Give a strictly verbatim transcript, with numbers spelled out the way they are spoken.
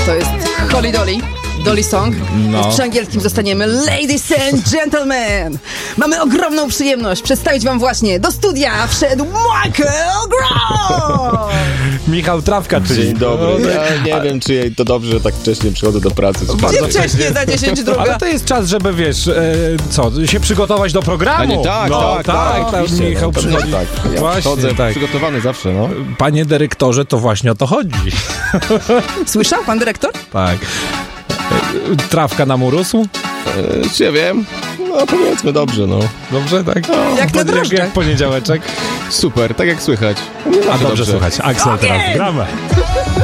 To jest Holly Dolly. Dolly Song. No. Przy angielskim zostaniemy Ladies and Gentlemen. Mamy ogromną przyjemność przedstawić wam właśnie do studia wszedł Michael Gross. Michał Trawka, czyli... Dzień dobry. Ja nie A... wiem, czy ja to dobrze, że tak wcześnie przychodzę do pracy. Gdzie wcześniej za dziesięć druga? Ale to jest czas, żeby, wiesz, e, co, się przygotować do programu. A nie, tak, no, tak, tak, tak, tak Michał no, przychodzi. Tak, ja właśnie, przychodzę tak. przygotowany zawsze, no. Panie dyrektorze, to właśnie o to chodzi. Słyszał pan dyrektor? Tak. Trawka nam urósł? E, czy ja wiem? No powiedzmy dobrze, no. Dobrze, tak? No, jak na drożdżach. Jak poniedziałeczek. Super, tak jak słychać. A dobrze, dobrze słychać. Axel, teraz gramy.